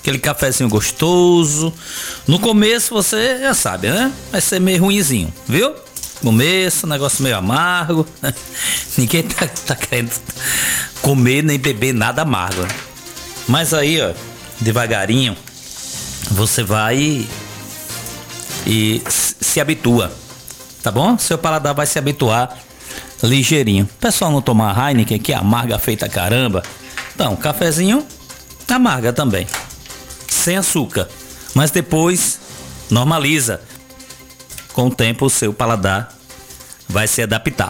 aquele cafezinho gostoso. No começo você já sabe, né? Vai ser meio ruinzinho, viu? Começo, negócio meio amargo. Ninguém tá querendo comer nem beber nada amargo. Mas aí, ó, devagarinho, você vai e se habitua, tá bom? Seu paladar vai se habituar ligeirinho. O pessoal não toma Heineken, que é amarga feita caramba. Então, cafezinho amarga também, sem açúcar, mas depois normaliza. Com o tempo o seu paladar vai se adaptar.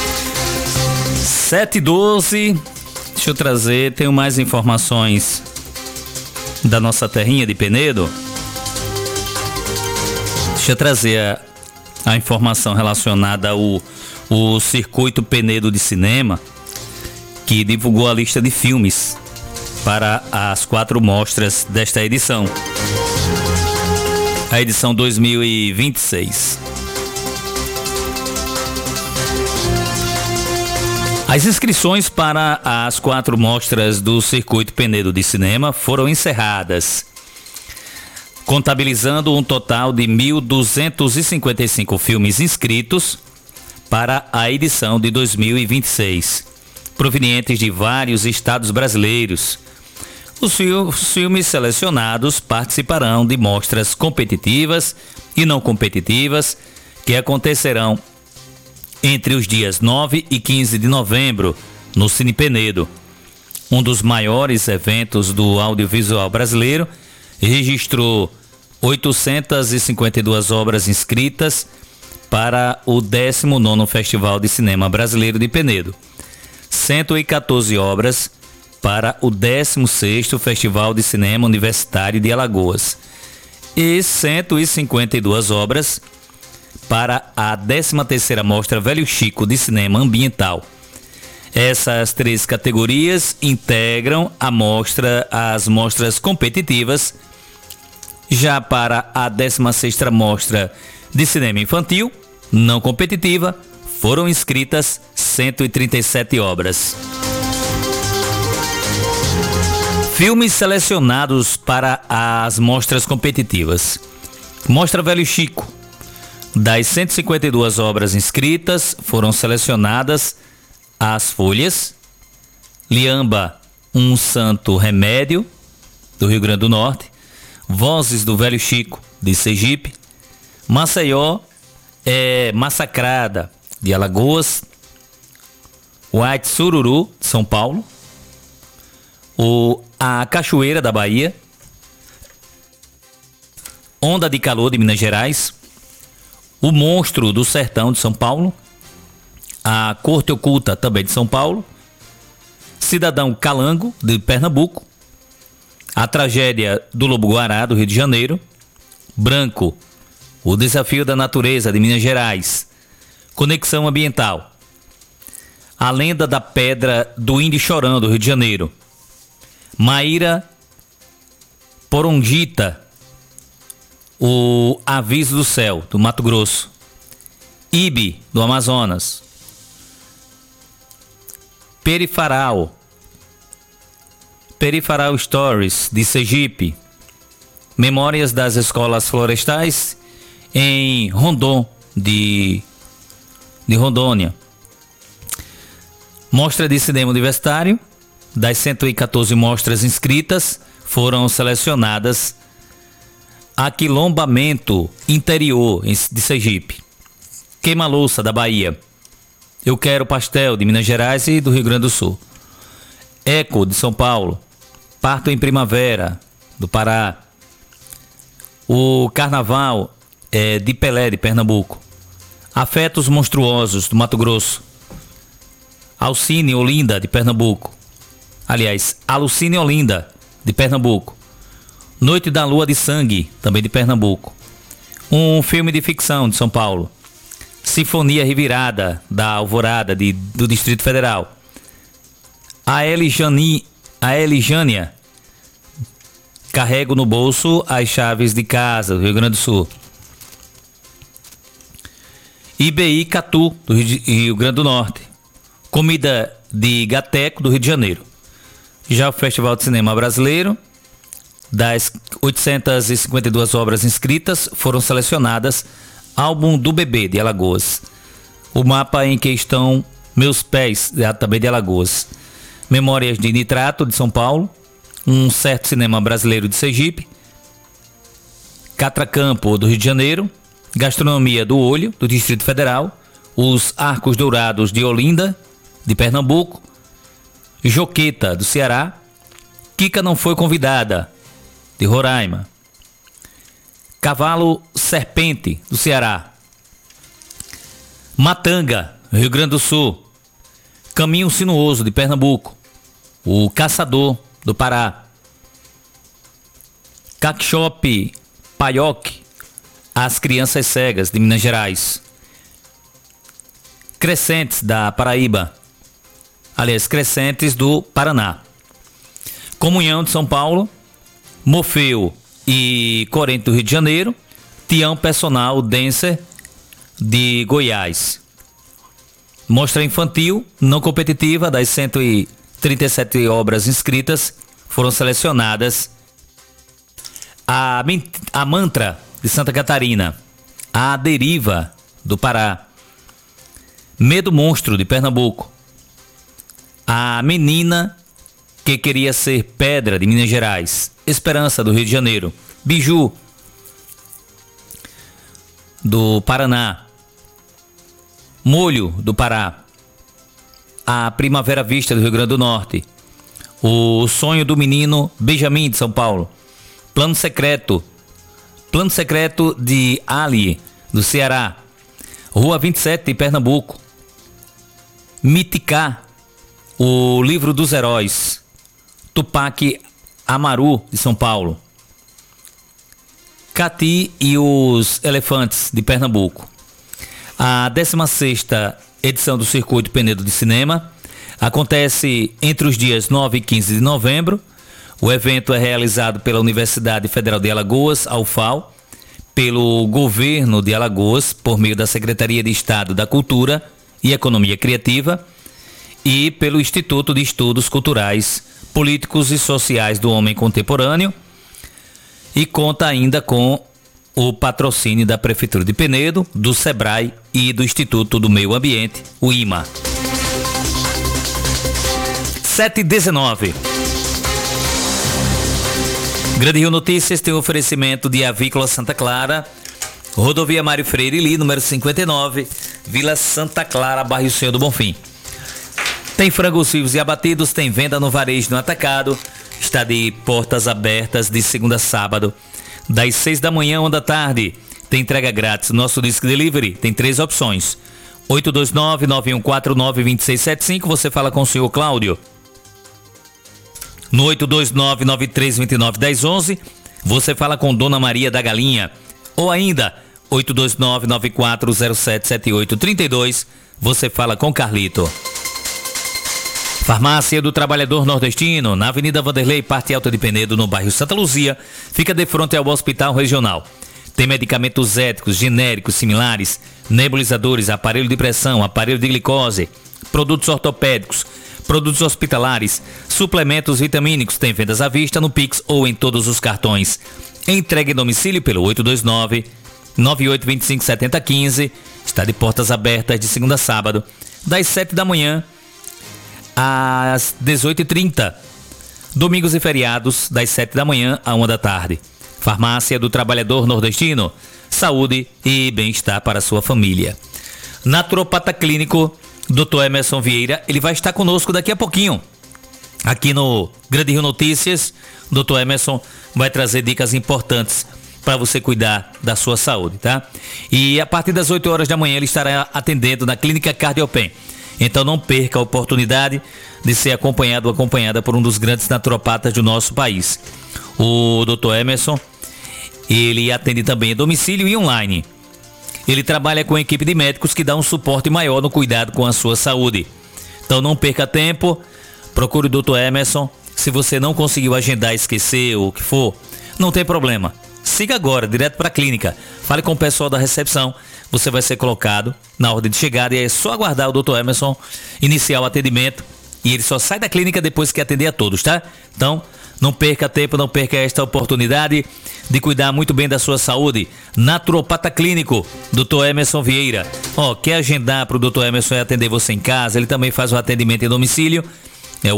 7h12, deixa eu trazer, tenho mais informações da nossa terrinha de Penedo. Deixa eu trazer a informação relacionada ao Circuito Penedo de Cinema, que divulgou a lista de filmes para as 4 mostras desta edição. A edição 2026. As inscrições para as 4 mostras do Circuito Penedo de Cinema foram encerradas, contabilizando um total de 1.255 filmes inscritos para a edição de 2026, provenientes de vários estados brasileiros. Os filmes selecionados participarão de mostras competitivas e não competitivas que acontecerão entre os dias 9 e 15 de novembro no Cine Penedo, um dos maiores eventos do audiovisual brasileiro. Registrou 852 obras inscritas para o 19º Festival de Cinema Brasileiro de Penedo, 114 obras para o 16º Festival de Cinema Universitário de Alagoas e 152 obras para a 13ª Mostra Velho Chico de Cinema Ambiental. Essas 3 categorias integram as mostras competitivas. Já para a 16ª Mostra de Cinema Infantil, não competitiva, foram inscritas 137 obras. Filmes selecionados para as mostras competitivas. Mostra Velho Chico. Das 152 obras inscritas, foram selecionadas As Folhas, Liamba, Um Santo Remédio, do Rio Grande do Norte, Vozes do Velho Chico, de Sergipe, Maceió é Massacrada, de Alagoas, White Sururu, de São Paulo, A Cachoeira da Bahia, Onda de Calor de Minas Gerais, O Monstro do Sertão de São Paulo, A Corte Oculta também de São Paulo, Cidadão Calango de Pernambuco, A Tragédia do Lobo-Guará do Rio de Janeiro, Branco, O Desafio da Natureza de Minas Gerais, Conexão Ambiental, A Lenda da Pedra do Indy Chorão do Rio de Janeiro, Maíra Porongita, O Aviso do Céu, do Mato Grosso, Ibe, do Amazonas, Perifaral Stories, de Sergipe, Memórias das Escolas Florestais em Rondon, de Rondônia. Mostra de Cinema Universitário. Das 114 mostras inscritas, foram selecionadas Aquilombamento Interior, de Sergipe, Queima-Louça, da Bahia, Eu Quero Pastel, de Minas Gerais e do Rio Grande do Sul, Eco, de São Paulo, Parto em Primavera, do Pará, O Carnaval de Pelé, de Pernambuco, Afetos Monstruosos, do Mato Grosso, Alcine Olinda, de Pernambuco, aliás, Alucine Olinda, de Pernambuco, Noite da Lua de Sangue, também de Pernambuco, um filme de ficção de São Paulo, Sinfonia Revirada, da Alvorada, do Distrito Federal, A Elijânia, Carrego no Bolso as Chaves de Casa, do Rio Grande do Sul, IBI Catu, do Rio Grande do Norte, Comida de Gateco, do Rio de Janeiro. Já o Festival de Cinema Brasileiro, Das 852 obras inscritas, foram selecionadas Álbum do Bebê, de Alagoas. O mapa em que estão Meus Pés, também de Alagoas. Memórias de Nitrato, de São Paulo. Um Certo Cinema Brasileiro, de Sergipe. Catracampo, do Rio de Janeiro. Gastronomia do Olho, do Distrito Federal. Os Arcos Dourados, de Olinda, de Pernambuco. Joqueta, do Ceará. Kika Não Foi Convidada, de Roraima. Cavalo Serpente, do Ceará. Matanga, Rio Grande do Sul. Caminho Sinuoso, de Pernambuco. O Caçador, do Pará. Caquixope Paioque, As Crianças Cegas, de Minas Gerais. Crescentes, da Paraíba. Aliás, Crescentes, do Paraná. Comunhão, de São Paulo. Morfeu e Corrente, do Rio de Janeiro. Tião Personal Dancer, de Goiás. Mostra infantil não competitiva, das 137 obras inscritas, foram selecionadas a Mantra, de Santa Catarina. A Deriva, do Pará. Medo Monstro, de Pernambuco. A Menina que Queria Ser Pedra, de Minas Gerais. Esperança, do Rio de Janeiro. Biju, do Paraná. Molho, do Pará. A Primavera Vista, do Rio Grande do Norte. O Sonho do Menino Benjamin, de São Paulo. Plano Secreto de Ali, do Ceará. Rua 27, de Pernambuco. Miticá, O Livro dos Heróis. Tupac Amaru, de São Paulo. Cati e os Elefantes, de Pernambuco. A 16ª edição do Circuito Penedo de Cinema acontece entre os dias 9 e 15 de novembro. O evento é realizado pela Universidade Federal de Alagoas, a UFAL, pelo Governo de Alagoas, por meio da Secretaria de Estado da Cultura e Economia Criativa, e pelo Instituto de Estudos Culturais, Políticos e Sociais do Homem Contemporâneo, e conta ainda com o patrocínio da Prefeitura de Penedo, do SEBRAE e do Instituto do Meio Ambiente, o IMA. 7h19. Grande Rio Notícias tem oferecimento de Avícola Santa Clara, Rodovia Mário Freire Li, número 59, Vila Santa Clara, bairro Senhor do Bonfim. Tem frangos vivos e abatidos, tem venda no varejo no atacado. Está de portas abertas de segunda a sábado, das 6 da manhã à 1 da tarde. Tem entrega grátis. Nosso Disque Delivery tem 3 opções. 829-9149-2675. Você fala com o senhor Cláudio. No 829-9329-1011. Você fala com Dona Maria da Galinha. Ou ainda, 829-9407-7832. Você fala com Carlito. Farmácia do Trabalhador Nordestino, na Avenida Vanderlei, parte alta de Penedo, no bairro Santa Luzia, fica de frente ao Hospital Regional. Tem medicamentos éticos, genéricos, similares, nebulizadores, aparelho de pressão, aparelho de glicose, produtos ortopédicos, produtos hospitalares, suplementos vitamínicos. Tem vendas à vista no Pix ou em todos os cartões. Entregue em domicílio pelo 829-9825-7015. Está de portas abertas de segunda a sábado, das 7 da manhã às 18h30. Domingos e feriados, das 7 da manhã à 1 da tarde. Farmácia do Trabalhador Nordestino. Saúde e bem-estar para a sua família. Naturopata Clínico, Dr. Emerson Vieira, ele vai estar conosco daqui a pouquinho. Aqui no Grande Rio Notícias, Dr. Emerson vai trazer dicas importantes para você cuidar da sua saúde, tá? E a partir das 8 horas da manhã ele estará atendendo na Clínica Cardiopen. Então não perca a oportunidade de ser acompanhado ou acompanhada por um dos grandes naturopatas do nosso país. O Dr. Emerson, ele atende também a domicílio e online. Ele trabalha com a equipe de médicos que dá um suporte maior no cuidado com a sua saúde. Então não perca tempo, procure o Dr. Emerson. Se você não conseguiu agendar, esqueceu, o que for, não tem problema. Siga agora, direto para a clínica. Fale com o pessoal da recepção. Você vai ser colocado na ordem de chegada e é só aguardar o Dr. Emerson iniciar o atendimento. E ele só sai da clínica depois que atender a todos, tá? Então, Não perca tempo, não perca esta oportunidade de cuidar muito bem da sua saúde. Naturopata Clínico, Dr. Emerson Vieira. Quer agendar para o Dr. Emerson e atender você em casa? Ele também faz o atendimento em domicílio. É o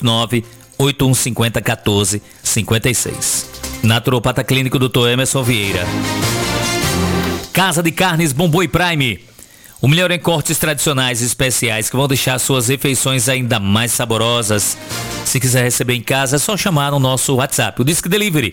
829-8150-1456. Naturopata Clínico, Dr. Emerson Vieira. Casa de Carnes Bomboi Prime. O melhor em cortes tradicionais e especiais que vão deixar suas refeições ainda mais saborosas. Se quiser receber em casa, é só chamar no nosso WhatsApp. O Disque Delivery,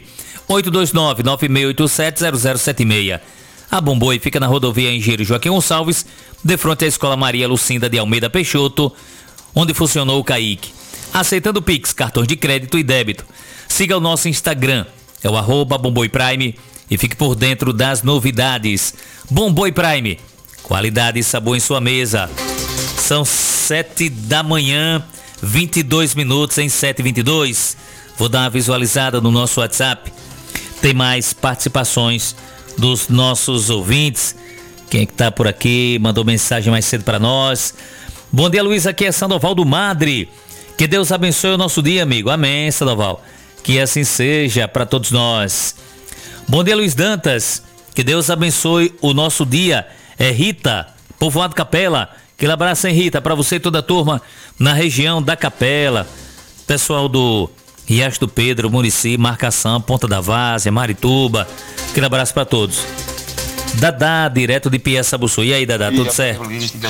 829-9687-0076. A Bomboi fica na rodovia Engenheiro Joaquim Gonçalves, de frente à Escola Maria Lucinda de Almeida Peixoto, onde funcionou o CAIC. Aceitando Pix, cartões de crédito e débito. Siga o nosso Instagram, é o @Bomboi Prime, e fique por dentro das novidades. Bomboi Prime, qualidade e sabor em sua mesa. São 7 da manhã, 22 minutos em 7h22. Vou dar uma visualizada no nosso WhatsApp. Tem mais participações dos nossos ouvintes. Quem é que tá por aqui? Mandou mensagem mais cedo para nós. Bom dia, Luiz. Aqui é Sandoval do Madre. Que Deus abençoe o nosso dia, amigo. Amém, Sandoval. Que assim seja para todos nós. Bom dia, Luiz Dantas. Que Deus abençoe o nosso dia. É Rita, Povoado Capela. Aquele abraço, hein, Rita, para você e toda a turma na região da Capela. Pessoal do Riacho do Pedro, Murici, Marcação, Ponta da Várzea, Marituba. Aquele abraço para todos. Dadá, direto de Piaçabuçu. E aí, Dadá, tudo certo?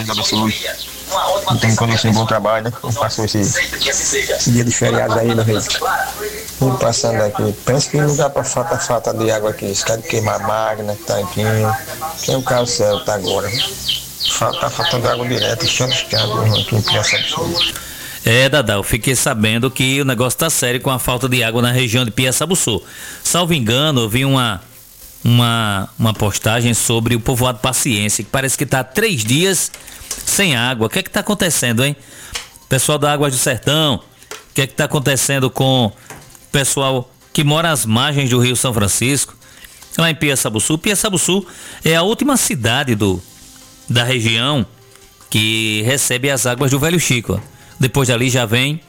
Não tem condição de bom trabalho, né? Passou esse dia de feriado aí, meu rei. Vim passando aqui. Pensa que não dá pra falta de água aqui. Esse cara de queimar máquina, tanquinho. Quem é o carro céu tá agora? Tá faltando água direto, enchendo os cabos aqui em Piaçabuçu. Dadá, eu fiquei sabendo que o negócio tá sério com a falta de água na região de Piaçabuçu. Salvo engano, eu vi uma postagem sobre o povoado Paciência, que parece que tá 3 dias sem água. O que é que tá acontecendo, hein? Pessoal da Águas do Sertão, o que é que tá acontecendo com o pessoal que mora às margens do Rio São Francisco, lá em Piaçabuçu? Piaçabuçu é a última cidade da região que recebe as águas do Velho Chico. Depois dali já vem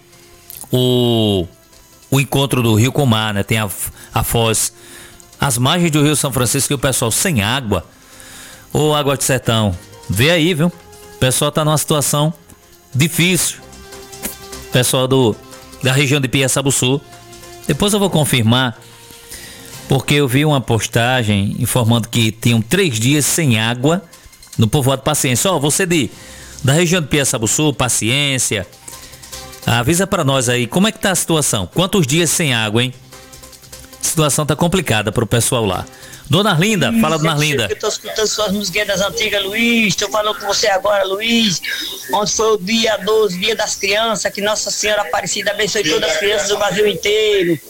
o encontro do rio com o mar, né? Tem a foz. As margens do Rio São Francisco e o pessoal sem água. Ô, Águas do Sertão, vê aí, viu? O pessoal tá numa situação difícil. Pessoal da região de Piaçabuçu. Depois eu vou confirmar, porque eu vi uma postagem informando que tinham 3 dias sem água no povoado Paciência. Você da região de Piaçabuçu, Paciência, avisa pra nós aí, como é que tá a situação? Quantos dias sem água, hein? A situação tá complicada pro pessoal lá. Dona Arlinda, fala, Dona Arlinda. Eu tô escutando suas músicas das antigas, Luiz. Tô falando com você agora, Luiz. Ontem foi o dia 12, dia das crianças, que Nossa Senhora Aparecida abençoe todas as crianças do Brasil inteiro.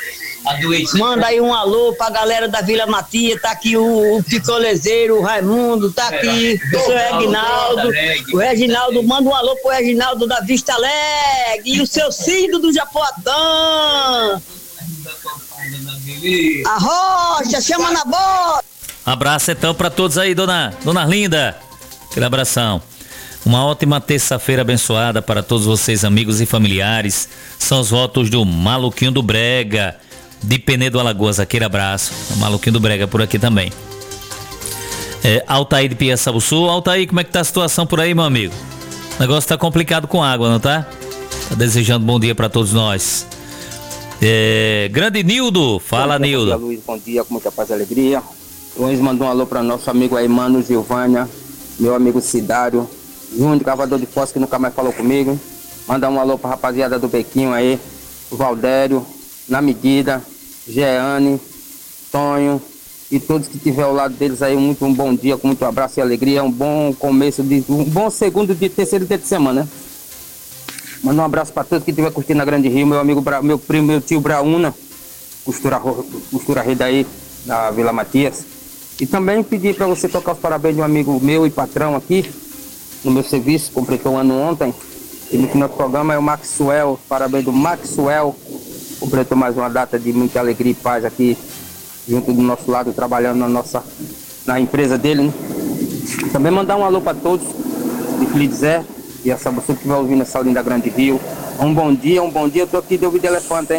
Manda aí um alô pra galera da Vila Matias. Tá aqui o picolezeiro, o Raimundo, tá aqui o seu Reginaldo. O Reginaldo, manda um alô pro Reginaldo da Vista Alegre. E o seu Cido do Japoatã. A Rocha, chama na bola. Abraço então pra todos aí, Dona Arlinda. Aquele abração. Uma ótima terça-feira abençoada para todos vocês, amigos e familiares. São os votos do Maluquinho do Brega, de Penedo Alagoas. Aquele abraço. O Maluquinho do Brega por aqui também. Altair de Piaçabuçu. Altair, como é que tá a situação por aí, meu amigo? O negócio tá complicado com água, não tá? Tá desejando bom dia para todos nós. Grande Nildo, fala, Nildo. Bom dia, Luiz, bom dia, com muita paz e alegria. Luiz mandou um alô para nosso amigo aí, Mano Gilvânia, meu amigo Cidário, Júnior, cavador de fossa, que nunca mais falou comigo. Mandar um alô para rapaziada do Bequinho aí, o Valdério, Na Medida, Jeane, Tonho e todos que estiver ao lado deles aí, um bom dia, com muito abraço e alegria, um bom começo, um bom terceiro dia de semana, né? Manda um abraço para todos que estiver curtindo na Grande Rio, meu amigo, meu primo, meu tio Brauna, costura rede aí da Vila Matias. E também pedir para você tocar os parabéns de um amigo meu e patrão aqui, no meu serviço, completou um ano ontem. E no nosso programa é o Maxwell, parabéns do Maxwell, completou mais uma data de muita alegria e paz aqui, junto do nosso lado, trabalhando na empresa dele, né? Também mandar um alô para todos, de Filizé. E essa pessoa que vai ouvindo essa linda Grande Rio. Um bom dia, eu tô aqui de ouvido elefante, hein?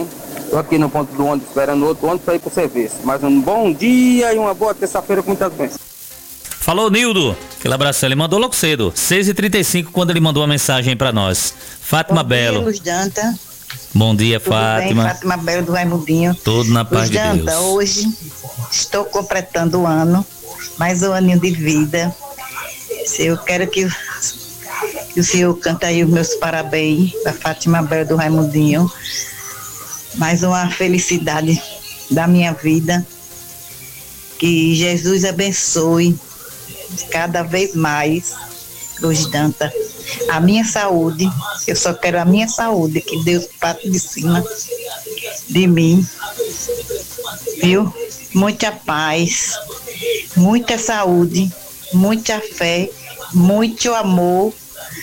Estou aqui no ponto do ônibus esperando outro ônibus para ir para o serviço. Mais um bom dia e uma boa terça-feira com muitas bênçãos. Falou, Nildo. Aquele abraço, ele mandou logo cedo, 6h35, quando ele mandou uma mensagem para nós. Fátima Belo. Bom dia, Luz Danta. Bom dia, Tudo Fátima. bem? Fátima Belo do Raimundinho. Tudo na paz Luz de Danta, Deus. hoje estou completando o ano, mais um aninho de vida. Eu quero que o senhor cante aí os meus parabéns para Fátima Belo do Raimundinho. Mais uma felicidade da minha vida. Que Jesus abençoe cada vez mais, Luz Danta, a minha saúde. Eu só quero a minha saúde, que Deus parte de cima de mim, viu? Muita paz, muita saúde, muita fé, muito amor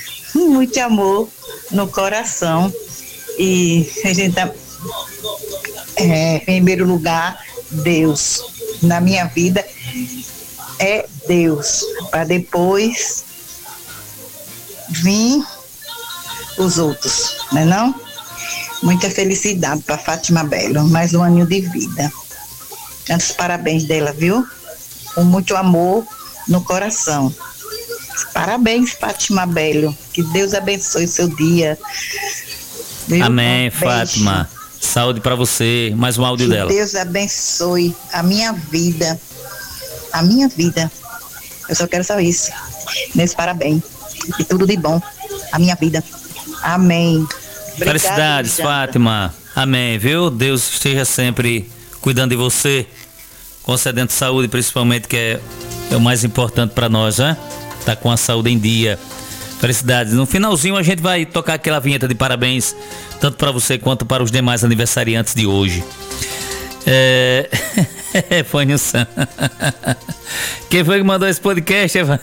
no coração. E a gente tá, em primeiro lugar, Deus na minha vida é Deus, para depois vir os outros, não é não? Muita felicidade para Fátima Belo, mais um aninho de vida. Tantos parabéns dela, viu? Com muito amor no coração. Parabéns, Fátima Belo. Que Deus abençoe o seu dia. Viu? Amém, Beijo. Fátima. Saúde para você. Mais um áudio Que dela. Deus abençoe a minha vida. A minha vida. Eu só quero só isso. Meus parabéns. E tudo de bom. A minha vida. Amém. Obrigada, Felicidades, Luciana. Fátima. Amém, viu? Deus esteja sempre cuidando de você, concedendo saúde, principalmente, que é o mais importante para nós, né? Tá com a saúde em dia. Felicidades. No finalzinho a gente vai tocar aquela vinheta de parabéns, tanto para você quanto para os demais aniversariantes de hoje. Fônio Sam. Quem foi que mandou esse podcast, Evan?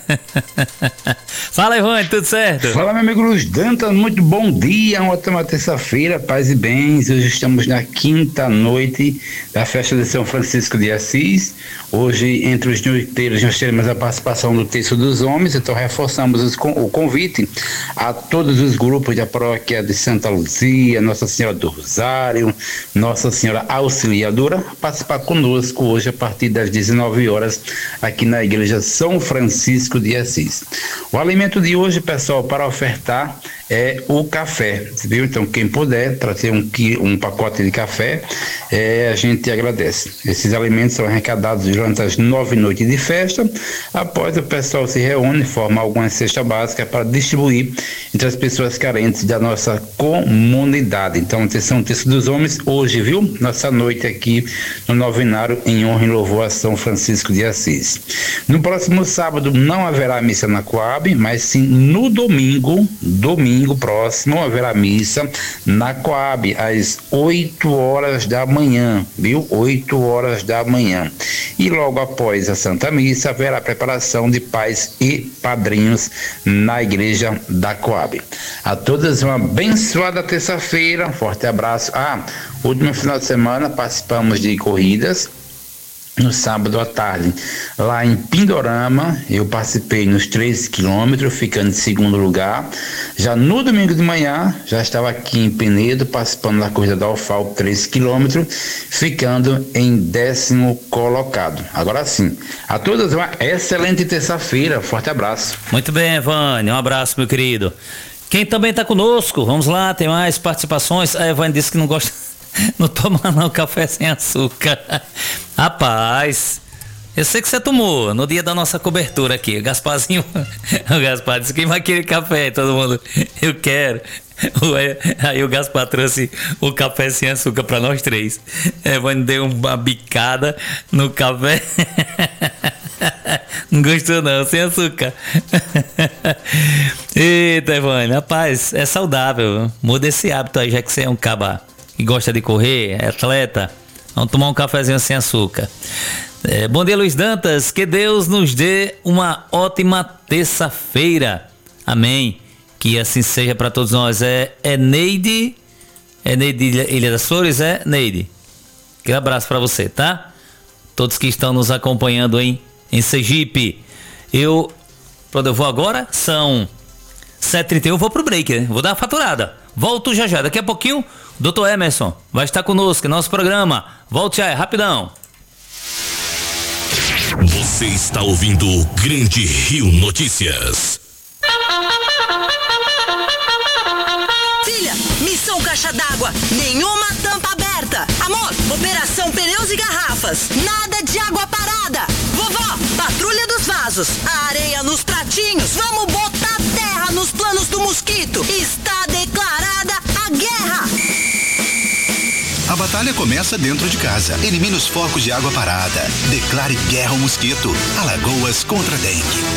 Fala, Evane, tudo certo? Fala, meu amigo Luz Danta, muito bom dia, uma ótima terça-feira, paz e bens. Hoje estamos na quinta noite da festa de São Francisco de Assis. Hoje, entre os noiteiros, nós teremos a participação do Terço dos Homens, então reforçamos o convite a todos os grupos da paróquia de Santa Luzia, Nossa Senhora do Rosário, Nossa Senhora Auxiliadora, participar conosco hoje a partir das 19 horas aqui na Igreja São Francisco de Assis. O alimento de hoje, pessoal, para ofertar é o café, viu? Então, quem puder trazer um pacote de café, a gente agradece. Esses alimentos são arrecadados durante as 9 noites de festa. Após, o pessoal se reúne, forma alguma cesta básica para distribuir entre as pessoas carentes da nossa comunidade. Então, atenção, Terço dos Homens, hoje, viu? Nossa noite aqui no Novenário, em honra e louvor a São Francisco de Assis. No próximo sábado não haverá missa na Coab, mas sim no domingo próximo haverá missa na Coab, às 8 horas da manhã, viu? 8 horas da manhã. E logo após a Santa Missa haverá preparação de pais e padrinhos na igreja da Coab. A todos uma abençoada terça-feira, um forte abraço. Último final de semana participamos de corridas. No sábado à tarde, lá em Pindorama, eu participei nos 13 quilômetros, ficando em segundo lugar. Já no domingo de manhã, já estava aqui em Penedo, participando da corrida da UFAL, 13 quilômetros, ficando em 10º colocado. Agora sim, a todos uma excelente terça-feira, forte abraço. Muito bem, Evane, um abraço, meu querido. Quem também está conosco, vamos lá, tem mais participações. A Evane disse que não gosta, não toma não café sem açúcar. Rapaz, eu sei que você tomou no dia da nossa cobertura aqui. O Gasparzinho, o Gaspar disse que vai querer café, todo mundo, eu quero. Aí o Gaspar trouxe o café sem açúcar para nós três. Evane deu uma bicada no café. Não gostou não, sem açúcar. Eita, Evane, rapaz, é saudável. Muda esse hábito aí, já que você é um caba que gosta de correr, é atleta. Vamos tomar um cafezinho sem açúcar. Bom dia, Luiz Dantas. Que Deus nos dê uma ótima terça-feira. Amém. Que assim seja para todos nós. É Neide. É Neide Ilha das Flores, Neide? Aquele abraço para você, tá? Todos que estão nos acompanhando em Sergipe. Pra onde eu vou agora? São 7h31, eu vou pro break, né? Vou dar uma faturada. Volto já. Daqui a pouquinho, Dr. Emerson vai estar conosco em nosso programa. Volte aí, rapidão. Você está ouvindo o Grande Rio Notícias. Filha, missão caixa d'água, nenhuma tampa aberta. Amor, operação pneus e garrafas, nada de água parada. Vovó, patrulha dos vasos, a areia nos pratinhos, vamos botar terra nos planos do mosquito. Está declarada a guerra. A batalha começa dentro de casa. Elimine os focos de água parada. Declare guerra ao mosquito. Alagoas contra a dengue.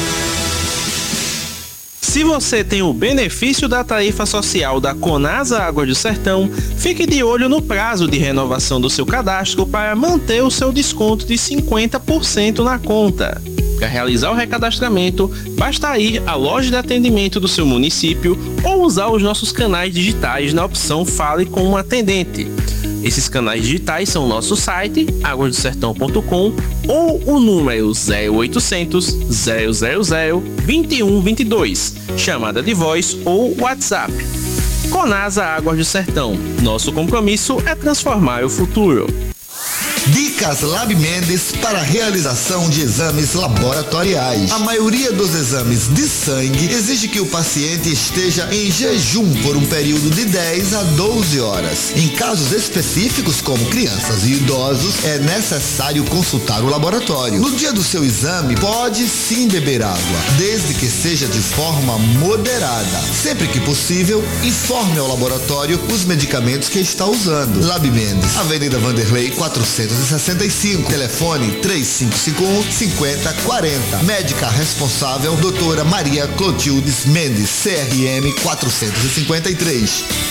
Se você tem o benefício da tarifa social da Conasa Águas do Sertão, fique de olho no prazo de renovação do seu cadastro para manter o seu desconto de 50% na conta. Para realizar o recadastramento, basta ir à loja de atendimento do seu município ou usar os nossos canais digitais na opção Fale com um atendente. Esses canais digitais são o nosso site, aguasdosertão.com, ou o número 0800 000 2122, chamada de voz ou WhatsApp. Conasa Águas do Sertão, nosso compromisso é transformar o futuro. Dicas Lab Mendes para a realização de exames laboratoriais. A maioria dos exames de sangue exige que o paciente esteja em jejum por um período de 10 a 12 horas. Em casos específicos, como crianças e idosos, é necessário consultar o laboratório. No dia do seu exame, pode sim beber água, desde que seja de forma moderada. Sempre que possível, informe ao laboratório os medicamentos que está usando. Lab Mendes, Avenida Vanderlei 465, telefone 3551-5040. Médica responsável, doutora Maria Clotildes Mendes, CRM 453.